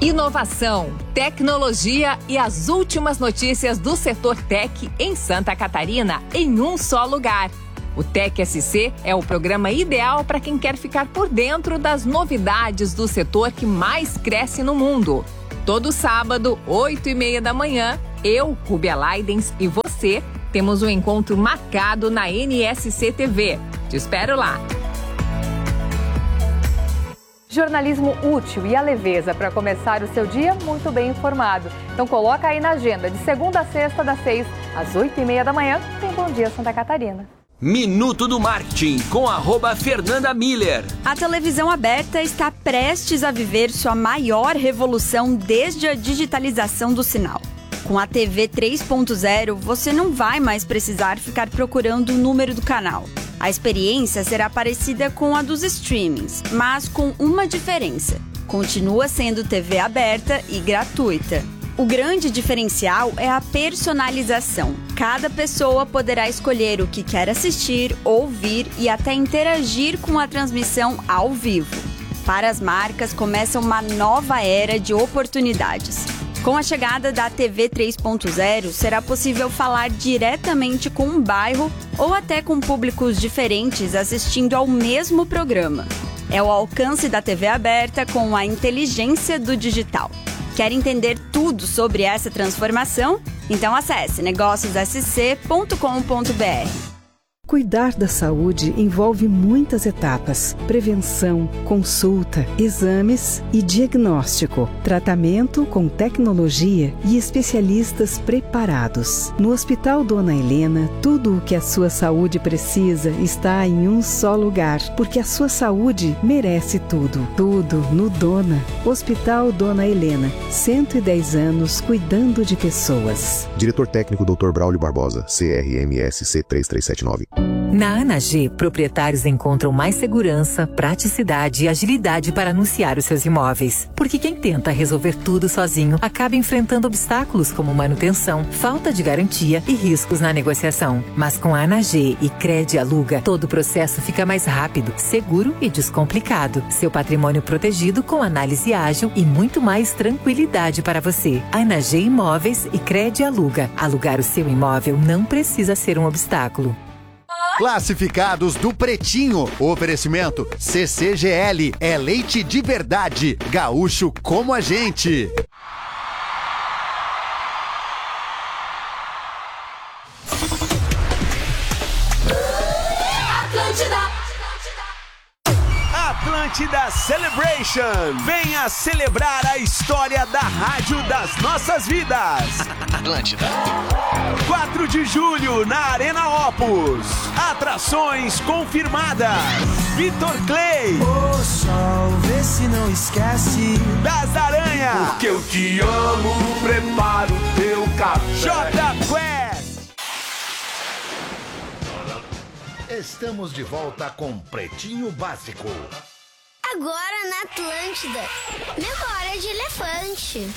Inovação, tecnologia e as últimas notícias do setor tech em Santa Catarina em um só lugar. O Tech SC é o programa ideal para quem quer ficar por dentro das novidades do setor que mais cresce no mundo. Todo sábado, 8h30 da manhã, eu, Rubia Leidens e você temos um encontro marcado na NSC TV. Te espero lá. Jornalismo útil e a leveza para começar o seu dia muito bem informado. Então coloca aí na agenda, de segunda a sexta, das 6 às 8h30 da manhã, tem Bom Dia Santa Catarina. Minuto do Marketing, com @Fernanda Miller. A televisão aberta está prestes a viver sua maior revolução desde a digitalização do sinal. Com a TV 3.0, você não vai mais precisar ficar procurando o número do canal. A experiência será parecida com a dos streamings, mas com uma diferença. Continua sendo TV aberta e gratuita. O grande diferencial é a personalização. Cada pessoa poderá escolher o que quer assistir, ouvir e até interagir com a transmissão ao vivo. Para as marcas, começa uma nova era de oportunidades. Com a chegada da TV 3.0, será possível falar diretamente com um bairro ou até com públicos diferentes assistindo ao mesmo programa. É o alcance da TV aberta com a inteligência do digital. Quer entender tudo sobre essa transformação? Então acesse negóciossc.com.br. Cuidar da saúde envolve muitas etapas: prevenção, consulta, exames e diagnóstico, tratamento com tecnologia e especialistas preparados. No Hospital Dona Helena, tudo o que a sua saúde precisa está em um só lugar, porque a sua saúde merece tudo. Tudo no Dona. Hospital Dona Helena, 110 anos cuidando de pessoas. Diretor técnico Dr. Braulio Barbosa, CRMSC 3379. Na ANAG, proprietários encontram mais segurança, praticidade e agilidade para anunciar os seus imóveis. Porque quem tenta resolver tudo sozinho acaba enfrentando obstáculos como manutenção, falta de garantia e riscos na negociação. Mas com a ANAG e Crede Aluga, todo o processo fica mais rápido, seguro e descomplicado. Seu patrimônio protegido com análise ágil e muito mais tranquilidade para você. ANAG Imóveis e Crede Aluga. Alugar o seu imóvel não precisa ser um obstáculo. Classificados do Pretinho. Oferecimento CCGL. É leite de verdade. Gaúcho como a gente. Atlântida Celebration. Venha celebrar a história da rádio das nossas vidas. Atlântida. 4 de julho na Arena Opus. Atrações confirmadas. Vitor Clay. O sol, vê se não esquece. Das Aranha. Porque eu te amo, preparo teu café. Jota Quest. Estamos de volta com Pretinho Básico. Agora na Atlântida, memória de elefante.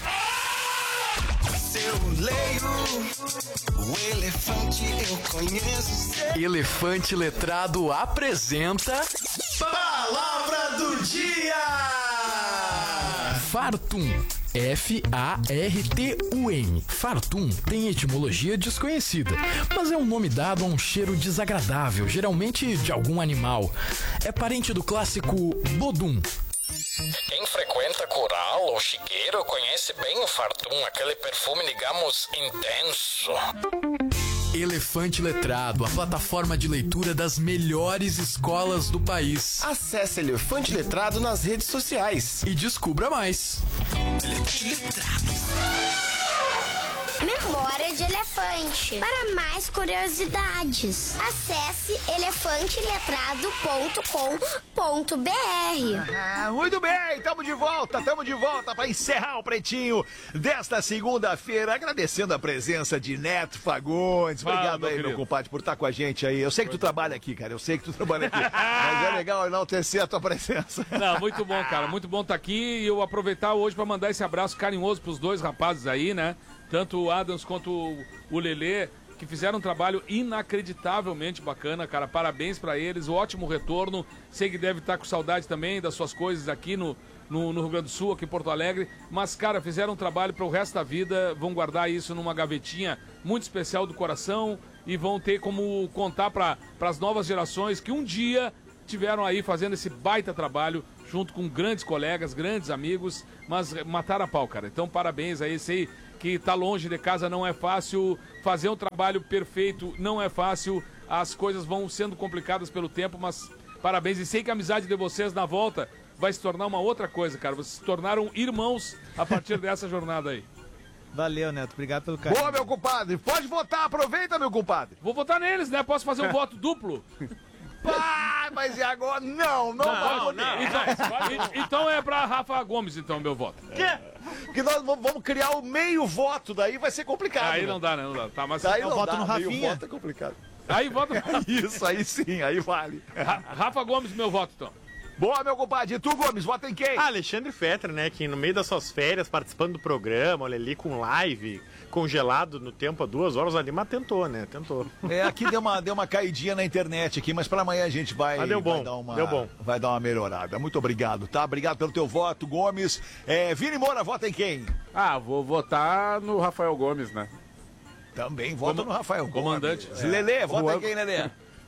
Eu leio o elefante, eu conheço. Elefante Letrado apresenta Palavra do Dia. Fartum. F-A-R-T-U-M. Fartum tem etimologia desconhecida, mas é um nome dado a um cheiro desagradável, geralmente de algum animal. É parente do clássico bodum. Quem frequenta coral ou chiqueiro conhece bem o Fartum, aquele perfume, digamos, intenso. Elefante Letrado, a plataforma de leitura das melhores escolas do país. Acesse Elefante Letrado nas redes sociais e descubra mais. Elefante Letrado. Memória de elefante. Para mais curiosidades, acesse elefanteletrado.com.br. Muito bem, estamos de volta para encerrar o Pretinho desta segunda-feira, agradecendo a presença de Neto Fagundes. Obrigado aí, meu compadre, por estar com a gente aí. Eu sei que tu trabalha aqui, cara, mas é legal enaltecer a tua presença. Não, muito bom, cara, muito bom estar aqui e eu aproveitar hoje para mandar esse abraço carinhoso pros dois rapazes aí, né? Tanto o Adams quanto o Lelê, que fizeram um trabalho inacreditavelmente bacana, cara. Parabéns pra eles, ótimo retorno. Sei que deve estar com saudade também das suas coisas aqui no no Rio Grande do Sul, aqui em Porto Alegre. Mas, cara, fizeram um trabalho para o resto da vida, vão guardar isso numa gavetinha muito especial do coração e vão ter como contar para as novas gerações que um dia tiveram aí fazendo esse baita trabalho junto com grandes colegas, grandes amigos, mas mataram a pau, cara. Então, parabéns aí, sei que tá longe de casa não é fácil, fazer um trabalho perfeito não é fácil, as coisas vão sendo complicadas pelo tempo, mas parabéns, e sei que a amizade de vocês na volta vai se tornar uma outra coisa, cara. Vocês se tornaram irmãos a partir dessa jornada aí. Valeu, Neto. Obrigado pelo carinho. Boa, meu compadre. Pode votar. Aproveita, meu compadre. Vou votar neles, né? Posso fazer um voto duplo? Ah, mas e agora? Não vai poder. Então é pra Rafa Gomes, então, meu voto. Que nós vamos criar o meio voto, daí vai ser complicado. Aí né? não dá, não dá. Tá, mas daí eu não voto dá, no Rafinha. meio voto é complicado. Aí voto Isso, aí sim, aí vale. Rafa Gomes, meu voto, então. Boa, meu compadre. E tu, Gomes, vota em quem? Alexandre Fetter, né? Que no meio das suas férias, participando do programa, olha ali com live, congelado no tempo há 2 horas ali, mas tentou, né? Tentou. Aqui deu uma caidinha na internet aqui, mas pra amanhã a gente vai, deu bom, vai dar uma melhorada. Muito obrigado, tá? Obrigado pelo teu voto, Gomes. Vini Moura, vota em quem? Vou votar no Rafael Gomes, né? Também vota no Rafael comandante. Gomes. Lelê, vota em quem, Lelê?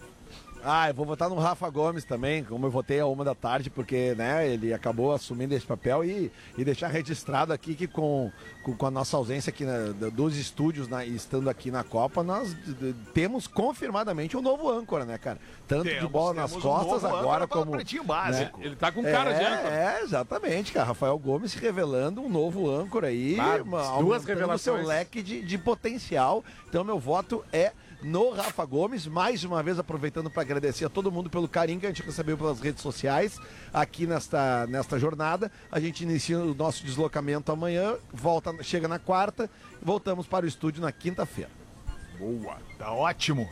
Eu vou votar no Rafa Gomes também, como eu votei à 1h da tarde, porque, né, ele acabou assumindo esse papel e deixar registrado aqui que com a nossa ausência aqui dos estúdios, estando aqui na Copa, nós temos confirmadamente um novo âncora, né, cara? Tanto de bola nas costas, agora como... Pretinho Básico. Ele tá com cara de âncora. Exatamente, cara. Rafael Gomes se revelando um novo âncora aí, duas revelações. O seu leque de potencial. Então, meu voto é no Rafa Gomes, mais uma vez aproveitando para agradecer a todo mundo pelo carinho que a gente recebeu pelas redes sociais aqui nesta jornada. A gente inicia o nosso deslocamento amanhã, chega na quarta, voltamos para o estúdio na quinta-feira. Boa, tá ótimo.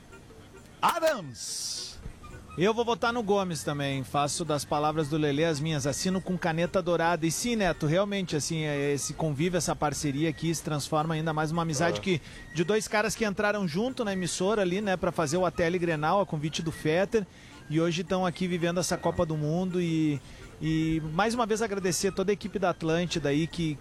Adams! Eu vou votar no Gomes também, faço das palavras do Lelê as minhas, assino com caneta dourada. E sim, Neto, realmente, assim, esse convívio, essa parceria aqui se transforma ainda mais uma amizade de 2 caras que entraram junto na emissora ali, né, pra fazer o ATL Grenal, a convite do Fetter, e hoje estão aqui vivendo essa Copa do Mundo e mais uma vez agradecer toda a equipe da Atlântida aí que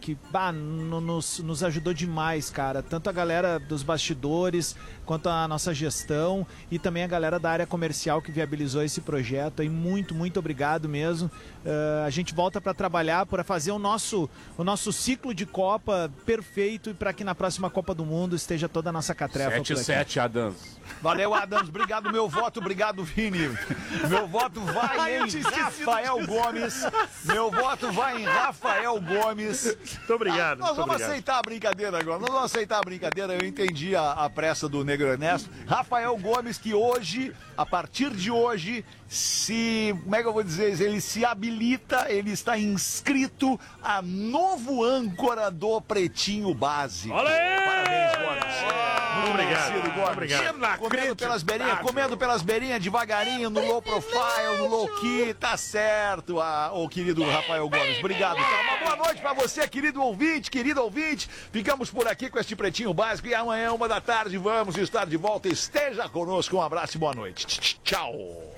nos ajudou demais, cara. Tanto a galera dos bastidores, quanto a nossa gestão e também a galera da área comercial que viabilizou esse projeto aí. Muito, muito obrigado mesmo. A gente volta para trabalhar, para fazer o nosso ciclo de Copa perfeito e para que na próxima Copa do Mundo esteja toda a nossa catrefa. 7-7, Adams. Valeu, Adams. Obrigado, meu voto. Obrigado, Vini. Meu voto vai em Rafael Gomes. Meu voto vai em Rafael Gomes. Muito obrigado. Nós vamos aceitar a brincadeira agora. Nós vamos aceitar a brincadeira. Eu entendi a pressa do Negro Ernesto. Rafael Gomes, que hoje, a partir de hoje, como é que eu vou dizer? Ele se habilita, ele está inscrito a novo âncora do Pretinho Básico. Olha aí! Parabéns, Gomes. Muito obrigado. Gomes. Obrigado. Comendo pelas beirinhas, devagarinho, no low profile, no low key, tá certo, o querido Rafael Gomes. Obrigado. Uma boa noite pra você, querido ouvinte. Ficamos por aqui com este Pretinho Básico e amanhã, 1h da tarde, vamos estar de volta. Esteja conosco. Um abraço e boa noite. Tchau.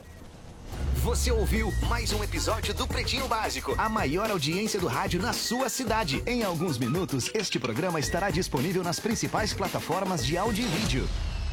Você ouviu mais um episódio do Pretinho Básico, a maior audiência do rádio na sua cidade. Em alguns minutos, este programa estará disponível nas principais plataformas de áudio e vídeo.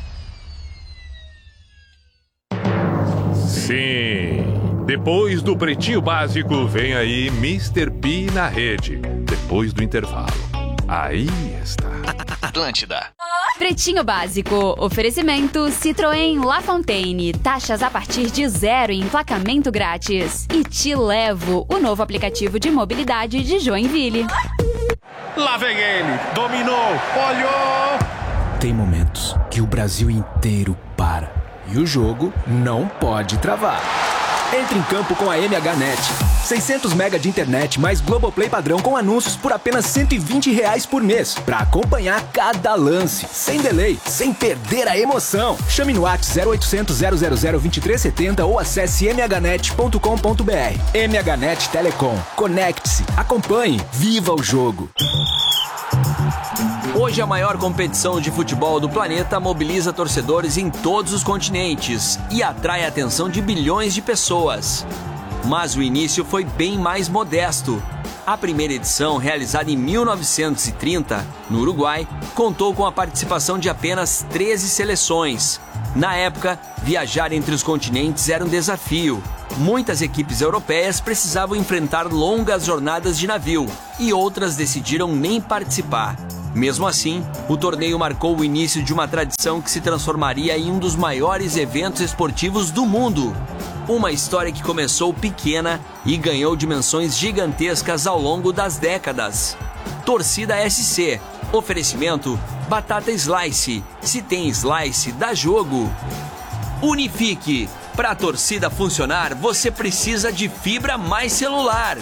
Sim, depois do Pretinho Básico, vem aí Mr. P na rede. Depois do intervalo. Aí está. Atlântida. Pretinho Básico. Oferecimento Citroën La Fontaine. Taxas a partir de 0 e emplacamento grátis. E Te Levo, o novo aplicativo de mobilidade de Joinville. Lá vem ele. Dominou. Olhou. Tem momentos que o Brasil inteiro para. E o jogo não pode travar. Entre em campo com a MHNet. 600 mega de internet mais Globoplay padrão com anúncios por apenas R$120 por mês. Pra acompanhar cada lance, sem delay, sem perder a emoção. Chame no WhatsApp 0800 000 2370 ou acesse mhnet.com.br. MHNet Telecom. Conecte-se, acompanhe, viva o jogo. Hoje a maior competição de futebol do planeta mobiliza torcedores em todos os continentes e atrai a atenção de bilhões de pessoas. mas o início foi bem mais modesto. A primeira edição, realizada em 1930, no Uruguai, contou com a participação de apenas 13 seleções. Na época, viajar entre os continentes era um desafio. Muitas equipes europeias precisavam enfrentar longas jornadas de navio e outras decidiram nem participar. Mesmo assim, o torneio marcou o início de uma tradição que se transformaria em um dos maiores eventos esportivos do mundo. Uma história que começou pequena e ganhou dimensões gigantescas ao longo das décadas. Torcida SC. Oferecimento: batata slice. Se tem slice, dá jogo. Unifique. Para a torcida funcionar, você precisa de fibra mais celular.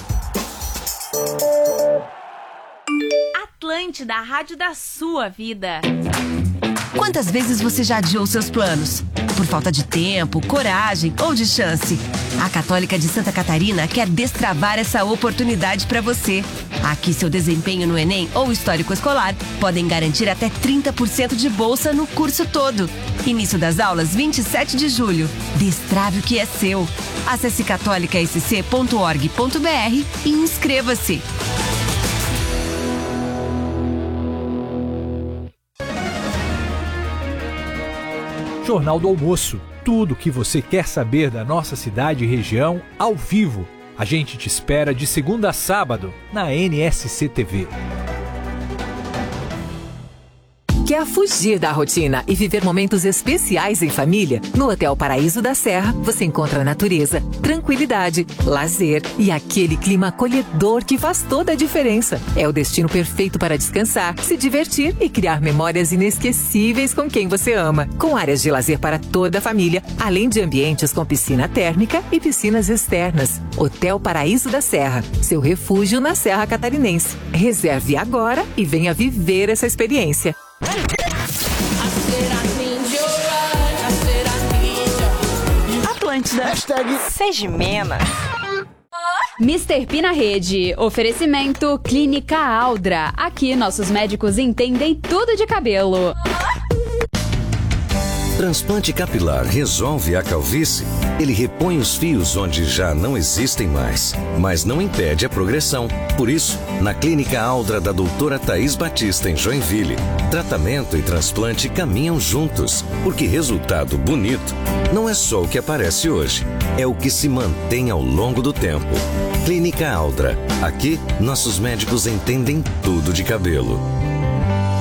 Atlântida, a rádio da sua vida. Quantas vezes você já adiou seus planos? Por falta de tempo, coragem ou de chance? A Católica de Santa Catarina quer destravar essa oportunidade para você. Aqui, seu desempenho no Enem ou histórico escolar podem garantir até 30% de bolsa no curso todo. Início das aulas 27 de julho. Destrave o que é seu. Acesse catolicasc.org.br e inscreva-se. Jornal do Almoço. Tudo o que você quer saber da nossa cidade e região ao vivo. A gente te espera de segunda a sábado na NSC TV. Quer fugir da rotina e viver momentos especiais em família? No Hotel Paraíso da Serra, você encontra natureza, tranquilidade, lazer e aquele clima acolhedor que faz toda a diferença. É o destino perfeito para descansar, se divertir e criar memórias inesquecíveis com quem você ama. Com áreas de lazer para toda a família, além de ambientes com piscina térmica e piscinas externas. Hotel Paraíso da Serra, seu refúgio na Serra Catarinense. Reserve agora e venha viver essa experiência. Atlântida. #Sejimena. Mr. P na rede. Oferecimento Clínica Aldra. Aqui nossos médicos entendem tudo de cabelo. Transplante capilar resolve a calvície? Ele repõe os fios onde já não existem mais, mas não impede a progressão. Por isso, na Clínica Aldra da doutora Thaís Batista, em Joinville, tratamento e transplante caminham juntos, porque resultado bonito não é só o que aparece hoje, é o que se mantém ao longo do tempo. Clínica Aldra. Aqui, nossos médicos entendem tudo de cabelo.